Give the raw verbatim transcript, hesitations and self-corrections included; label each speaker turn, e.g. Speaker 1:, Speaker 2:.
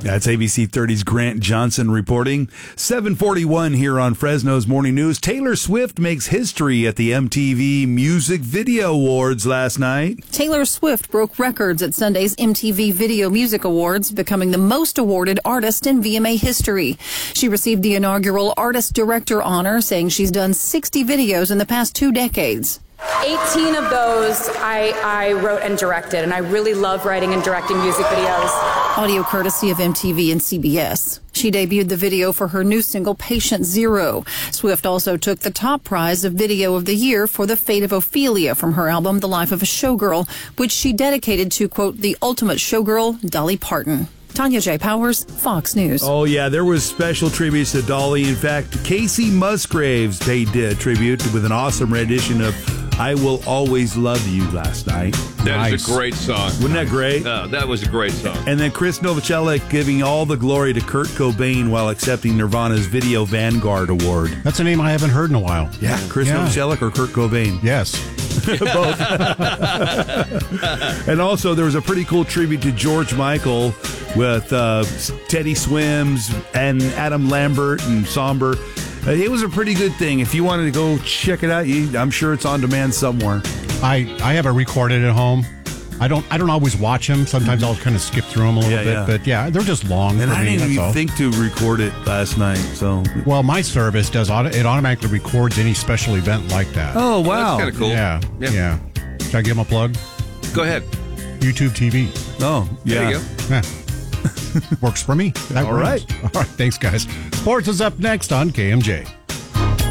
Speaker 1: That's A B C thirty's Grant Johnson reporting. seven forty-one here on Fresno's Morning News. Taylor Swift makes history at the M T V Music Video Awards last night.
Speaker 2: Taylor Swift broke records at Sunday's M T V Video Music Awards, becoming the most awarded artist in V M A history. She received the inaugural Artist Director honor, saying she's done sixty videos in the past two decades.
Speaker 3: eighteen of those I, I wrote and directed, and I really love writing and directing music videos.
Speaker 2: Audio courtesy of M T V and C B S. She debuted the video for her new single, Patient Zero. Swift also took the top prize of Video of the Year for The Fate of Ophelia from her album, The Life of a Showgirl, which she dedicated to, quote, the ultimate showgirl, Dolly Parton. Tanya J. Powers, Fox News.
Speaker 1: Oh, yeah, there was special tributes to Dolly. In fact, Casey Musgraves paid uh, tribute with an awesome rendition of I Will Always Love You last night.
Speaker 4: That
Speaker 1: nice.
Speaker 4: is a great song.
Speaker 1: Wasn't that great?
Speaker 4: Uh, that was a great song.
Speaker 1: And then Chris Novoselic giving all the glory to Kurt Cobain while accepting Nirvana's Video Vanguard Award.
Speaker 5: That's a name I haven't heard in a while.
Speaker 1: Yeah, Chris yeah. Novoselic or Kurt Cobain?
Speaker 5: Yes.
Speaker 1: Both. And also, there was a pretty cool tribute to George Michael with uh, Teddy Swims and Adam Lambert and Somber. Uh, it was a pretty good thing. If you wanted to go check it out, you, I'm sure it's on demand somewhere.
Speaker 5: I, I have it recorded at home. I don't I don't always watch them. Sometimes I'll kind of skip through them a little
Speaker 1: yeah,
Speaker 5: bit.
Speaker 1: yeah.
Speaker 5: But yeah, they're just long.
Speaker 1: And
Speaker 5: for
Speaker 1: I
Speaker 5: me,
Speaker 1: didn't even
Speaker 5: all.
Speaker 1: think to record it last night. So
Speaker 5: well, my service does auto, it automatically records any special event like that.
Speaker 1: Oh wow,
Speaker 4: that's kind of cool.
Speaker 5: Yeah, yeah, yeah. Should I give them a plug?
Speaker 4: Go ahead.
Speaker 5: YouTube T V.
Speaker 1: Oh yeah.
Speaker 4: There you go.
Speaker 5: Yeah. Works for me. That
Speaker 1: All
Speaker 5: runs.
Speaker 1: right.
Speaker 5: All right. Thanks, guys. Sports is up next on K M J.